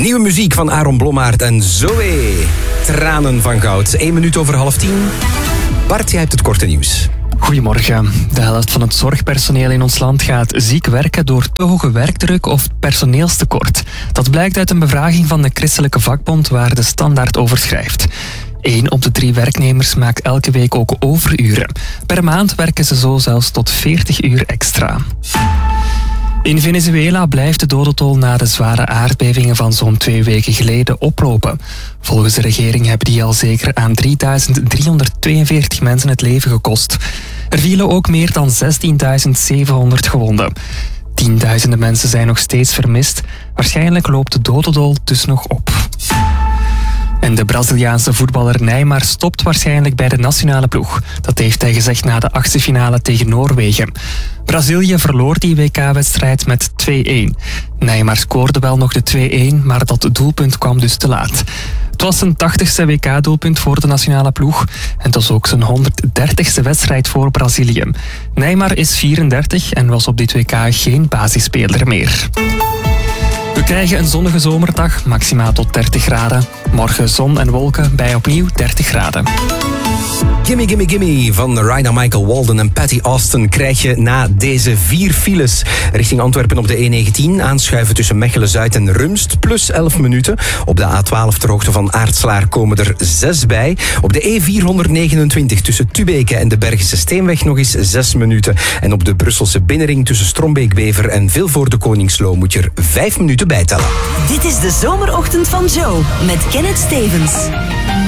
Nieuwe muziek van Aaron Blommaert en Zoe. Tranen van goud. 1 minuut over 9:30. Bart, jij hebt het korte nieuws. Goedemorgen. De helft van het zorgpersoneel in ons land gaat ziek werken door te hoge werkdruk of personeelstekort. Dat blijkt uit een bevraging van de Christelijke Vakbond waar de Standaard over schrijft. 1 op de 3 werknemers maakt elke week ook overuren. Per maand werken ze zo zelfs tot 40 uur extra. In Venezuela blijft de dodentol na de zware aardbevingen van zo'n 2 weken geleden oplopen. Volgens de regering hebben die al zeker aan 3.342 mensen het leven gekost. Er vielen ook meer dan 16.700 gewonden. Tienduizenden mensen zijn nog steeds vermist. Waarschijnlijk loopt de dodendol dus nog op. En de Braziliaanse voetballer Neymar stopt waarschijnlijk bij de nationale ploeg. Dat heeft hij gezegd na de 8e finale tegen Noorwegen. Brazilië verloor die WK-wedstrijd met 2-1. Neymar scoorde wel nog de 2-1, maar dat doelpunt kwam dus te laat. Het was zijn 80ste WK-doelpunt voor de nationale ploeg en dat was ook zijn 130ste wedstrijd voor Brazilië. Neymar is 34 en was op dit WK geen basisspeler meer. We krijgen een zonnige zomerdag, maximaal tot 30 graden. Morgen zon en wolken bij opnieuw 30 graden. Gimme Gimme Gimme van Raina Michael Walden en Patty Austin krijg je na deze 4 files. Richting Antwerpen op de E19, aanschuiven tussen Mechelen-Zuid en Rumst, plus 11 minuten. Op de A12 ter hoogte van Aartslaar komen er 6 bij. Op de E429 tussen Tubeke en de Bergische Steenweg nog eens 6 minuten. En op de Brusselse binnenring tussen Strombeek-Bever en Vilvoorde Koningslo moet je er 5 minuten bijtellen. Dit is de zomerochtend van Joe met Kenneth Stevens.